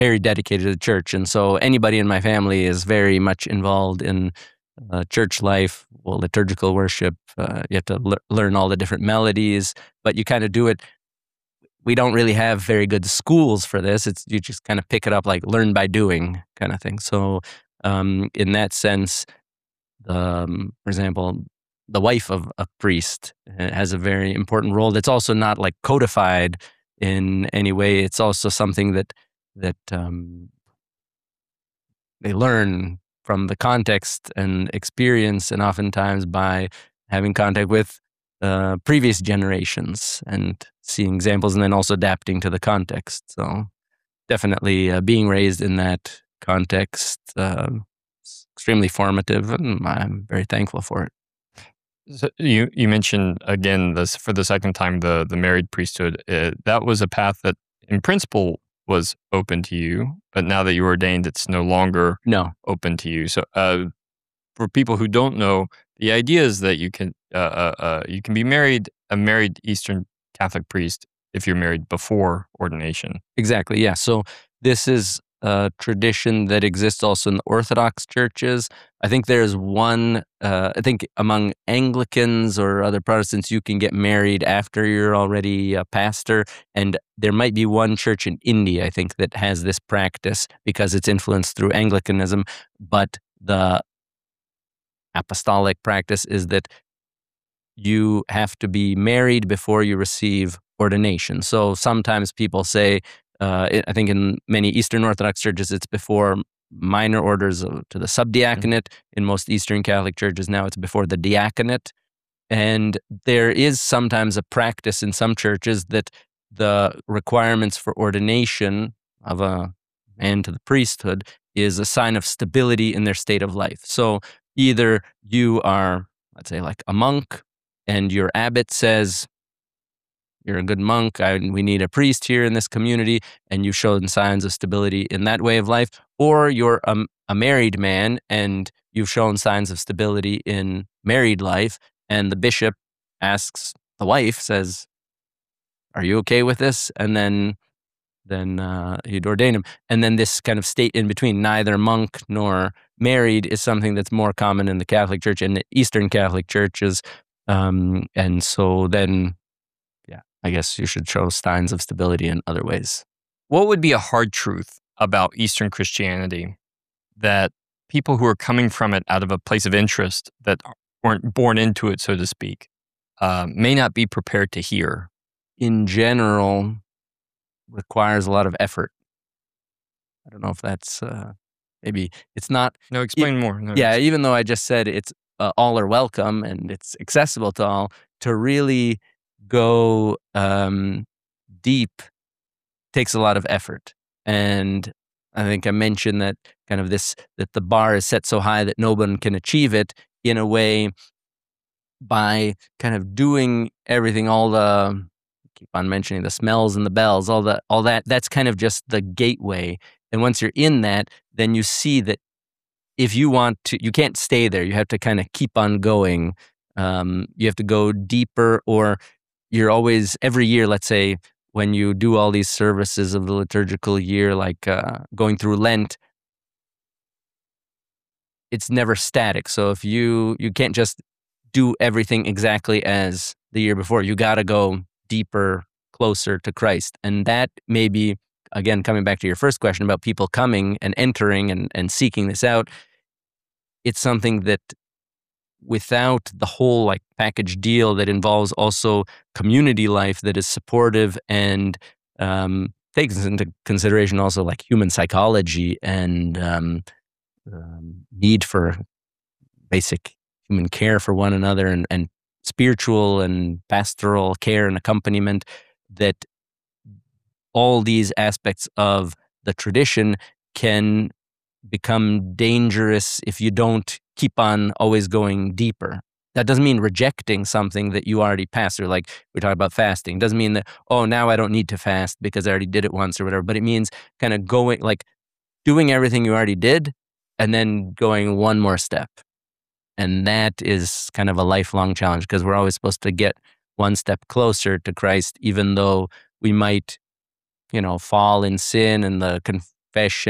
very dedicated to the church. And so anybody in my family is very much involved in church life, well, liturgical worship. You have to learn all the different melodies, but you kind of do it. We don't really have very good schools for this. You just kind of pick it up, like learn by doing kind of thing. So in that sense, for example, the wife of a priest has a very important role that's also not like codified in any way. It's also something that they learn from the context and experience, and oftentimes by having contact with previous generations and seeing examples, and then also adapting to the context. So definitely being raised in that context is extremely formative, and I'm very thankful for it. So you mentioned again this for the second time the married priesthood. That was a path that in principle was open to you, but now that you're ordained, it's no longer open to you. So for people who don't know, the idea is that you can be married a married Eastern Catholic priest if you're married before ordination. Exactly. Yeah. So this is a tradition that exists also in the Orthodox churches. I think there's one, I think among Anglicans or other Protestants, you can get married after you're already a pastor. And there might be one church in India, I think, that has this practice because it's influenced through Anglicanism. But the apostolic practice is that you have to be married before you receive ordination. So sometimes people say, I think in many Eastern Orthodox churches, it's before minor orders to the subdiaconate. In most Eastern Catholic churches now, it's before the diaconate. And there is sometimes a practice in some churches that the requirements for ordination of a man to the priesthood is a sign of stability in their state of life. So either you are, let's say, like a monk, and your abbot says, you're a good monk, we need a priest here in this community, and you've shown signs of stability in that way of life, or you're a married man and you've shown signs of stability in married life, and the bishop asks the wife, says, are you okay with this? And then he'd ordain him. And then this kind of state in between, neither monk nor married, is something that's more common in the Catholic Church and the Eastern Catholic churches. And so then, I guess you should show signs of stability in other ways. What would be a hard truth about Eastern Christianity that people who are coming from it out of a place of interest that weren't born into it, so to speak, may not be prepared to hear? In general, requires a lot of effort. I don't know if that's maybe it's not. No, explain more. No, yeah, even though I just said it's all are welcome and it's accessible to all, to really go deep takes a lot of effort. And I think I mentioned that that the bar is set so high that no one can achieve it in a way by kind of doing everything, keep on mentioning the smells and the bells, all that, that's kind of just the gateway. And once you're in that, then you see that if you want to, you can't stay there. You have to kind of keep on going. You have to go deeper, or you're always, every year, let's say, when you do all these services of the liturgical year, like going through Lent, it's never static. So if you can't just do everything exactly as the year before, you got to go deeper, closer to Christ. And that may be, again, coming back to your first question about people coming and entering and seeking this out, it's something that without the whole like package deal that involves also community life that is supportive and takes into consideration also like human psychology and need for basic human care for one another and spiritual and pastoral care and accompaniment, that all these aspects of the tradition can become dangerous if you don't keep on always going deeper. That doesn't mean rejecting something that you already passed through. Like we talk about fasting. It doesn't mean that, oh, now I don't need to fast because I already did it once or whatever. But it means kind of going, like doing everything you already did and then going one more step. And that is kind of a lifelong challenge because we're always supposed to get one step closer to Christ, even though we might, fall in sin and the confession